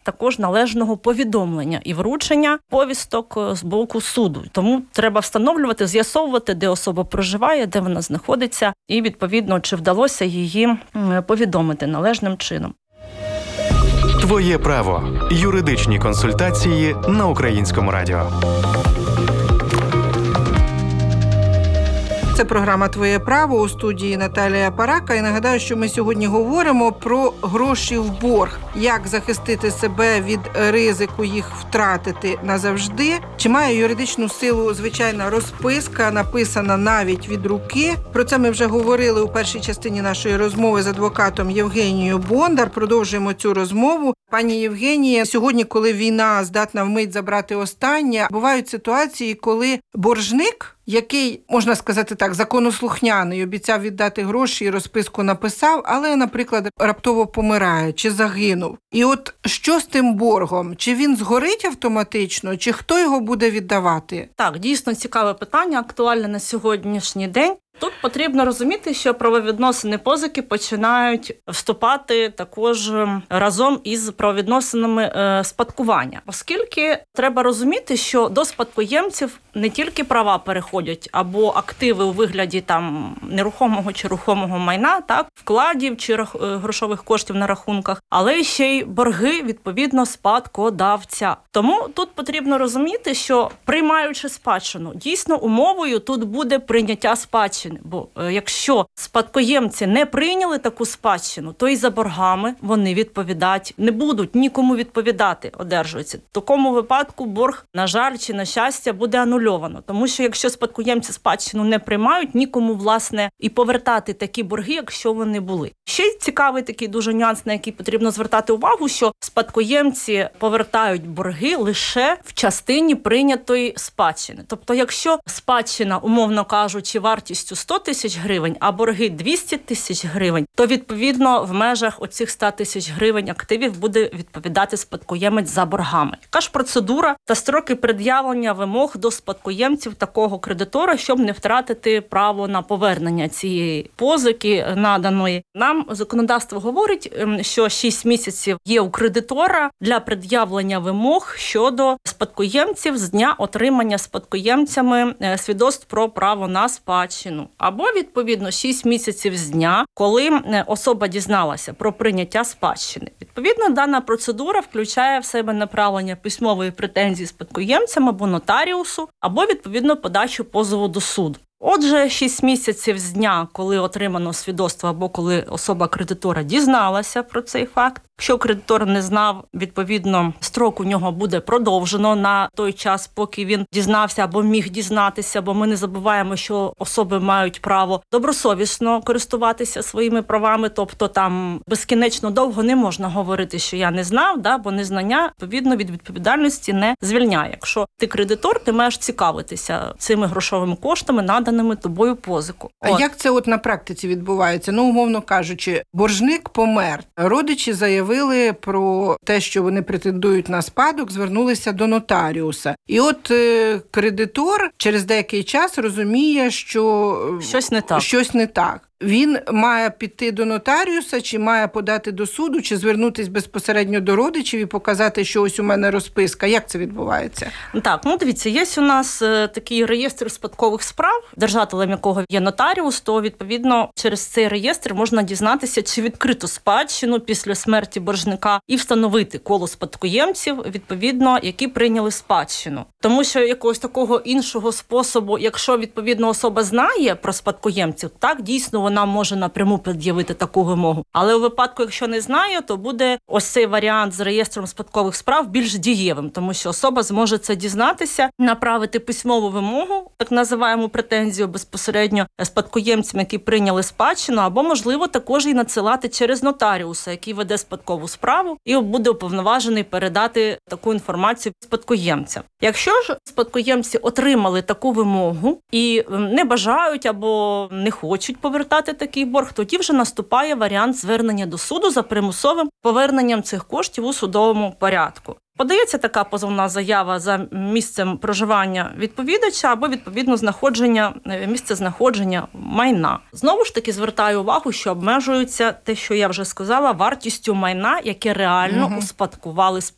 також належного повідомлення і вручення повісток з боку суду. Тому треба встановлювати, з'ясовувати, де особа проживає, де вона знаходиться, і, відповідно, чи вдалося її повідомити належним чином. Твоє право. Юридичні консультації на Українському радіо. Це програма «Твоє право», у студії Наталія Парака. І нагадаю, що ми сьогодні говоримо про гроші в борг. Як захистити себе від ризику їх втратити назавжди? Чи має юридичну силу звичайна розписка, написана навіть від руки? Про це ми вже говорили у першій частині нашої розмови з адвокатом Євгенією Бондар. Продовжуємо цю розмову. Пані Євгенія, сьогодні, коли війна здатна вмить забрати останнє, бувають ситуації, коли боржник, який, можна сказати так, законослухняний, обіцяв віддати гроші і розписку написав, але, наприклад, раптово помирає чи загинув. І от що з тим боргом? Чи він згорить автоматично, чи хто його буде віддавати? Так, дійсно цікаве питання, актуальне на сьогоднішній день. Тут потрібно розуміти, що правовідносини позики починають вступати також разом із правовідносинами спадкування. Оскільки треба розуміти, що до спадкоємців не тільки права переходять, або активи у вигляді там нерухомого чи рухомого майна, так, вкладів чи грошових коштів на рахунках, але ще й борги, відповідно, спадкодавця. Тому тут потрібно розуміти, що приймаючи спадщину, дійсно умовою тут буде прийняття спадщини. Бо якщо спадкоємці не прийняли таку спадщину, то і за боргами вони відповідати не будуть, нікому відповідати одержується. В такому випадку борг, на жаль чи на щастя, буде анульовано. Тому що якщо спадкоємці спадщину не приймають, нікому, власне, і повертати такі борги, якщо вони були. Ще й цікавий такий дуже нюанс, на який потрібно звертати увагу, що спадкоємці повертають борги лише в частині прийнятої спадщини. Тобто, якщо спадщина, умовно кажучи, вартістю 100 тисяч гривень, а борги 200 тисяч гривень, то, відповідно, в межах оцих 100 тисяч гривень активів буде відповідати спадкоємець за боргами. Яка ж процедура та строки пред'явлення вимог до спадкоємців такого кредитора, щоб не втратити право на повернення цієї позики наданої? Нам законодавство говорить, що 6 місяців є у кредитора для пред'явлення вимог щодо спадкоємців з дня отримання спадкоємцями свідоцтв про право на спадщину. Або, відповідно, 6 місяців з дня, коли особа дізналася про прийняття спадщини. Відповідно, дана процедура включає в себе направлення письмової претензії спадкоємцям або нотаріусу, або, відповідно, подачу позову до суду. Отже, 6 місяців з дня, коли отримано свідоцтво або коли особа кредитора дізналася про цей факт. Якщо кредитор не знав, відповідно, строк у нього буде продовжено на той час, поки він дізнався або міг дізнатися, бо ми не забуваємо, що особи мають право добросовісно користуватися своїми правами, тобто там безкінечно довго не можна говорити, що я не знав, бо незнання, відповідно, від відповідальності не звільняє. Якщо ти кредитор, ти маєш цікавитися цими грошовими коштами, наданими тобою позику. А як це на практиці відбувається? Умовно кажучи, боржник помер, родичі заявили про те, що вони претендують на спадок, звернулися до нотаріуса. І от кредитор через деякий час розуміє, що щось не так. Він має піти до нотаріуса, чи має подати до суду, чи звернутися безпосередньо до родичів і показати, що ось у мене розписка. Як це відбувається? Так, дивіться, є у нас такий реєстр спадкових справ, держателем якого є нотаріус, то, відповідно, через цей реєстр можна дізнатися, чи відкрито спадщину після смерті боржника і встановити коло спадкоємців, відповідно, які прийняли спадщину. Тому що якогось такого іншого способу, якщо, відповідно, особа знає про спадкоємців, так, дійсно, вона може напряму пред'явити таку вимогу. Але у випадку, якщо не знає, то буде ось цей варіант з реєстром спадкових справ більш дієвим, тому що особа зможе це дізнатися, направити письмову вимогу, так називаємо претензію безпосередньо спадкоємцям, які прийняли спадщину, або, можливо, також і надсилати через нотаріуса, який веде спадкову справу, і буде уповноважений передати таку інформацію спадкоємцям. Якщо ж спадкоємці отримали таку вимогу і не бажають або не хочуть повертати такий борг, тоді вже наступає варіант звернення до суду за примусовим поверненням цих коштів у судовому порядку. Подається така позовна заява за місцем проживання відповідача або, відповідно, місце знаходження майна. Знову ж таки, звертаю увагу, що обмежується те, що я вже сказала, вартістю майна, яке реально успадкували